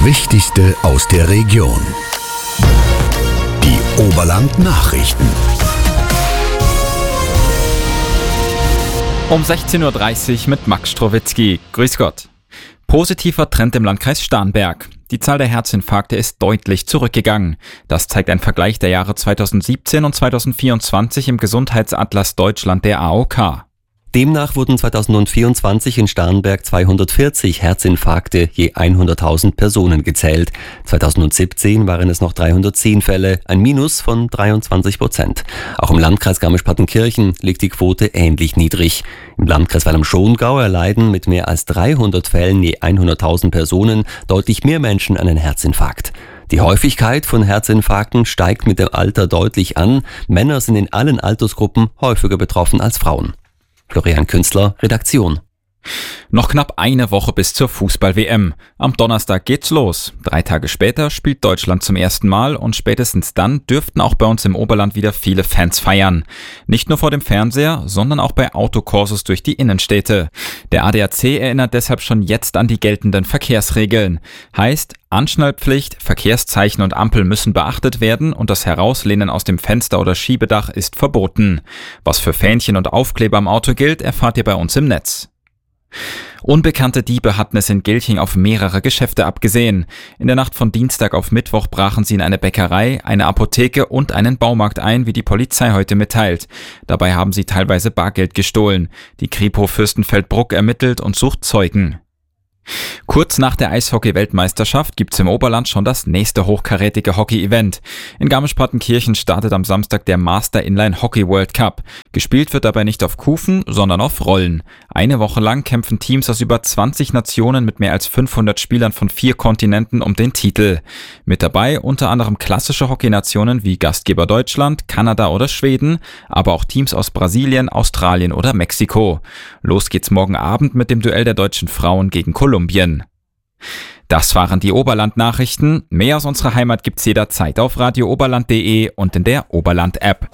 Wichtigste aus der Region. Die Oberland-Nachrichten. Um 16.30 Uhr mit Max Strowitzki. Grüß Gott. Positiver Trend im Landkreis Starnberg. Die Zahl der Herzinfarkte ist deutlich zurückgegangen. Das zeigt ein Vergleich der Jahre 2017 und 2024 im Gesundheitsatlas Deutschland der AOK. Demnach wurden 2024 in Starnberg 240 Herzinfarkte je 100.000 Personen gezählt. 2017 waren es noch 310 Fälle, ein Minus von 23%. Auch im Landkreis Garmisch-Partenkirchen liegt die Quote ähnlich niedrig. Im Landkreis Weil-am-Schongau erleiden mit mehr als 300 Fällen je 100.000 Personen deutlich mehr Menschen einen Herzinfarkt. Die Häufigkeit von Herzinfarkten steigt mit dem Alter deutlich an. Männer sind in allen Altersgruppen häufiger betroffen als Frauen. Florian Künstler, Redaktion. Noch knapp eine Woche bis zur Fußball-WM. Am Donnerstag geht's los. 3 Tage später spielt Deutschland zum ersten Mal und spätestens dann dürften auch bei uns im Oberland wieder viele Fans feiern. Nicht nur vor dem Fernseher, sondern auch bei Autokursus durch die Innenstädte. Der ADAC erinnert deshalb schon jetzt an die geltenden Verkehrsregeln. Heißt, Anschnallpflicht, Verkehrszeichen und Ampel müssen beachtet werden und das Herauslehnen aus dem Fenster oder Schiebedach ist verboten. Was für Fähnchen und Aufkleber am Auto gilt, erfahrt ihr bei uns im Netz. Unbekannte Diebe hatten es in Gilching auf mehrere Geschäfte abgesehen. In der Nacht von Dienstag auf Mittwoch brachen sie in eine Bäckerei, eine Apotheke und einen Baumarkt ein, wie die Polizei heute mitteilt. Dabei haben sie teilweise Bargeld gestohlen. Die Kripo Fürstenfeldbruck ermittelt und sucht Zeugen. Kurz nach der Eishockey-Weltmeisterschaft gibt's im Oberland schon das nächste hochkarätige Hockey-Event. In Garmisch-Partenkirchen startet am Samstag der Master Inline Hockey World Cup. Gespielt wird dabei nicht auf Kufen, sondern auf Rollen. Eine Woche lang kämpfen Teams aus über 20 Nationen mit mehr als 500 Spielern von 4 Kontinenten um den Titel. Mit dabei unter anderem klassische Hockeynationen wie Gastgeber Deutschland, Kanada oder Schweden, aber auch Teams aus Brasilien, Australien oder Mexiko. Los geht's morgen Abend mit dem Duell der deutschen Frauen gegen Kolumbien. Das waren die Oberland-Nachrichten. Mehr aus unserer Heimat gibt's jederzeit auf radiooberland.de und in der Oberland-App.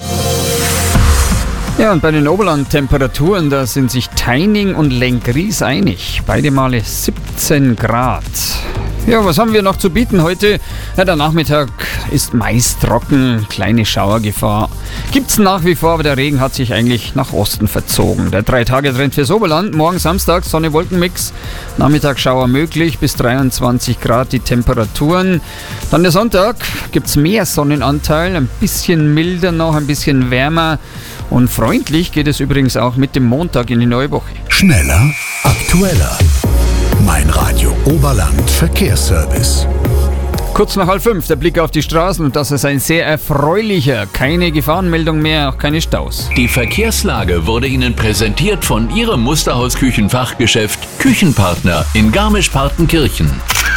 Ja, und bei den Oberland-Temperaturen, da sind sich Teining und Lenggries einig. Beide Male 17 Grad. Ja, was haben wir noch zu bieten heute? Ja, der Nachmittag ist meist trocken, kleine Schauergefahr. Gibt's nach wie vor, aber der Regen hat sich eigentlich nach Osten verzogen. Der 3-Tage-Trend fürs Oberland, morgen Samstag Sonne-Wolken-Mix, Nachmittagsschauer möglich, bis 23 Grad die Temperaturen. Dann der Sonntag gibt's mehr Sonnenanteil, ein bisschen milder noch, ein bisschen wärmer. Und freundlich geht es übrigens auch mit dem Montag in die neue Woche. Schneller, aktueller. Mein Radio Oberland Verkehrsservice. Kurz nach 4:30 der Blick auf die Straßen und das ist ein sehr erfreulicher. Keine Gefahrenmeldung mehr, auch keine Staus. Die Verkehrslage wurde Ihnen präsentiert von Ihrem Musterhaus-Küchenfachgeschäft Küchenpartner in Garmisch-Partenkirchen.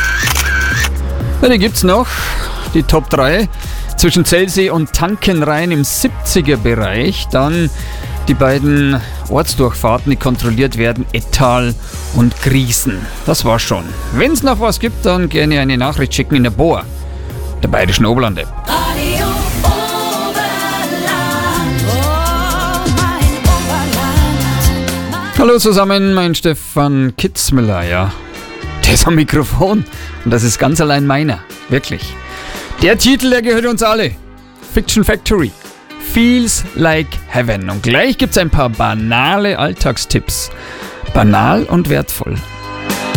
Ja, die gibt's noch, die Top 3. Zwischen Zellsee und Tankenrhein im 70er-Bereich. Dann die beiden Ortsdurchfahrten, die kontrolliert werden, Ettal und Griesen. Das war's schon. Wenn es noch was gibt, dann gerne eine Nachricht schicken in der BOA, der Bayerischen Oberlande. Radio Oberland, oh mein Oberland. Hallo zusammen, mein Stefan Kitzmüller, ja. Der ist am Mikrofon und das ist ganz allein meiner, wirklich. Der Titel, der gehört uns alle. Fiction Factory. Feels like Heaven. Und gleich gibt's ein paar banale Alltagstipps. Banal und wertvoll.